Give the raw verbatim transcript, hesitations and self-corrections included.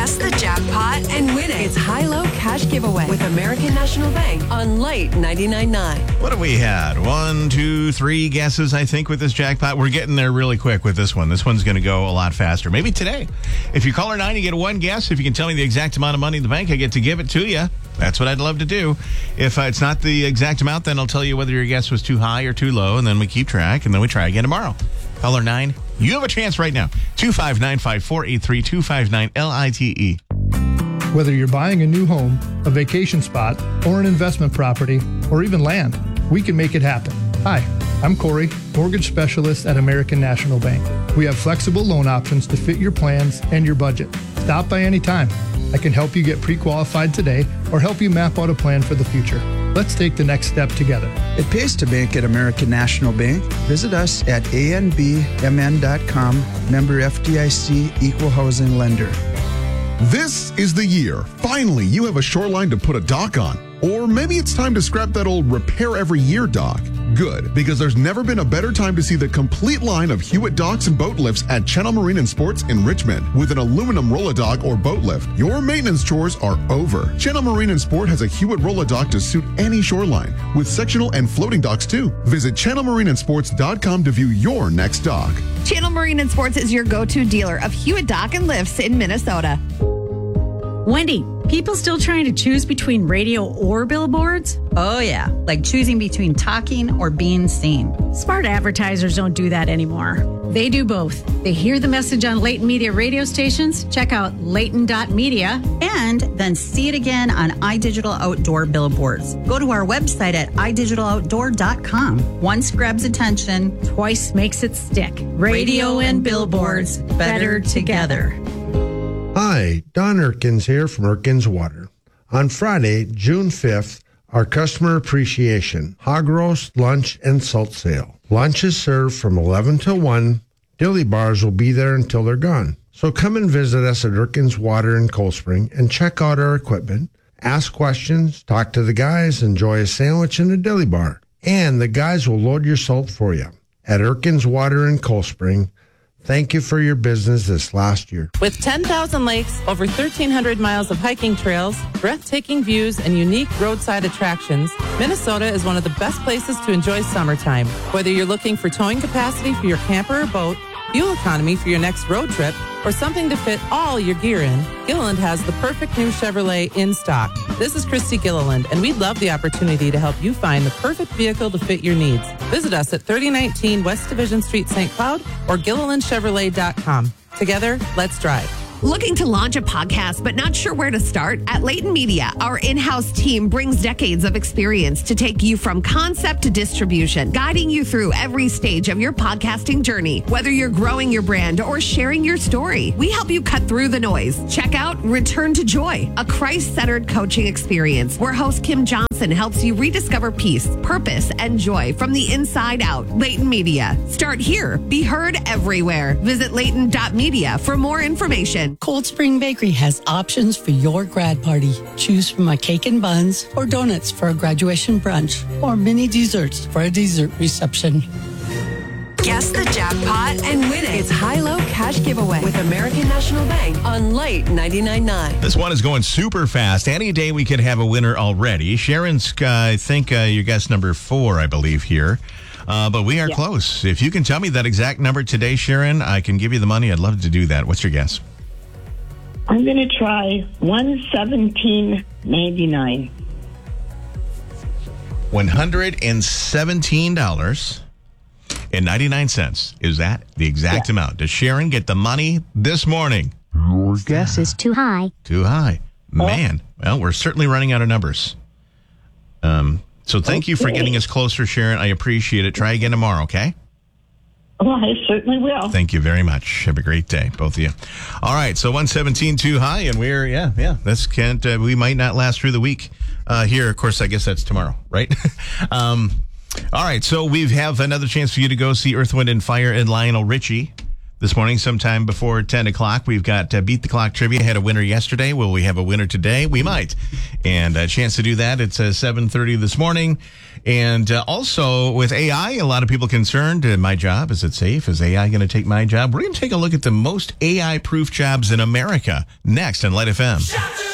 Guess the jackpot and win it. It's high-low cash giveaway with American National Bank on Light ninety-nine point nine. What have we had? One, two, three guesses, I think, with this jackpot. We're getting there really quick with this one. This one's going to go a lot faster. Maybe today. If you call her nine, you get one guess. If you can tell me the exact amount of money in the bank, I get to give it to you. That's what I'd love to do. If uh, it's not the exact amount, then I'll tell you whether your guess was too high or too low, and then we keep track, and then we try again tomorrow. Caller nine, you have a chance right now. two five nine, five four eight three, two five nine, L I T E. Whether you're buying a new home, a vacation spot, or an investment property, or even land, we can make it happen. Hi, I'm Corey, mortgage specialist at American National Bank. We have flexible loan options to fit your plans and your budget. Stop by anytime. I can help you get pre-qualified today or help you map out a plan for the future. Let's take the next step together. It pays to bank at American National Bank. Visit us at A N B M N dot com, member F D I C, equal housing lender. This is the year. Finally, you have a shoreline to put a dock on. Or maybe it's time to scrap that old repair every year dock. Good, because there's never been a better time to see the complete line of Hewitt docks and boat lifts at Channel Marine and Sports in Richmond. With an aluminum roll-a-dock or boat lift, your maintenance chores are over. Channel Marine and Sport has a Hewitt roll-a-dock to suit any shoreline, with sectional and floating docks too. Visit channel marine and sports dot com to view your next dock. Channel Marine and Sports is your go-to dealer of Hewitt dock and lifts in Minnesota. Wendy, people still trying to choose between radio or billboards? Oh, yeah, like choosing between talking or being seen. Smart advertisers don't do that anymore. They do both. They hear the message on Layton Media radio stations, check out layton dot media, and then see it again on iDigital Outdoor billboards. Go to our website at i digital outdoor dot com. Once grabs attention, twice makes it stick. Radio, radio and billboards, better, better together. together. Hi, Don Erkins here from Erkins Water. On Friday, June fifth, our customer appreciation, hog roast, lunch, and salt sale. Lunch is served from eleven to one. Dilly bars will be there until they're gone. So come and visit us at Erkins Water in Cold Spring and check out our equipment. Ask questions, talk to the guys, enjoy a sandwich and a dilly bar. And the guys will load your salt for you. At Erkins Water in Cold Spring, thank you for your business this last year. With ten thousand lakes, over thirteen hundred miles of hiking trails, breathtaking views, and unique roadside attractions, Minnesota is one of the best places to enjoy summertime. Whether you're looking for towing capacity for your camper or boat, fuel economy for your next road trip, or something to fit all your gear in, Gilliland has the perfect new Chevrolet in stock. This is Christy Gilliland, and we'd love the opportunity to help you find the perfect vehicle to fit your needs. Visit us at thirty nineteen West Division Street, Saint Cloud, or gilliland chevrolet dot com. Together, let's drive. Looking to launch a podcast but not sure where to start? At Layton Media, our in-house team brings decades of experience to take you from concept to distribution, guiding you through every stage of your podcasting journey. Whether you're growing your brand or sharing your story, we help you cut through the noise. Check out Return to Joy, a Christ-centered coaching experience where host Kim Johnson helps you rediscover peace, purpose, and joy from the inside out. Layton Media. Start here. Be heard everywhere. Visit layton dot media for more information. Cold Spring Bakery has options for your grad party. Choose from a cake and buns or donuts for a graduation brunch or mini desserts for a dessert reception. Guess the jackpot and win it. It's high-low cash giveaway with American National Bank on Light ninety-nine point nine. This one is going super fast. Any day we could have a winner already. Sharon's, uh, I think, uh, your guess number four, I believe, here. Uh, but we are yeah. close. If you can tell me that exact number today, Sharon, I can give you the money. I'd love to do that. What's your guess? I'm going to try one seventeen ninety-nine. one hundred seventeen dollars and ninety-nine cents. Is that the exact yeah. amount? Does Sharon get the money this morning? Your guess is too high. Too high. Man. Well, we're certainly running out of numbers. Um. So thank okay. you for getting us closer, Sharon. I appreciate it. Try again tomorrow, okay? Well, I certainly will. Thank you very much. Have a great day, both of you. All right, so one seventeen too high, and we're, yeah, yeah, this can't, uh, we might not last through the week uh, here. Of course, I guess that's tomorrow, right? um, all right, so we have another chance for you to go see Earth, Wind, and Fire and Lionel Richie this morning, sometime before ten o'clock. We've got uh, Beat the Clock Trivia. Had a winner yesterday. Will we have a winner today? We might. And a chance to do that. It's uh, seven thirty this morning. And uh, also with A I, a lot of people concerned. Uh, my job, is it safe? Is A I going to take my job? We're going to take a look at the most A I-proof jobs in America next on Light F M.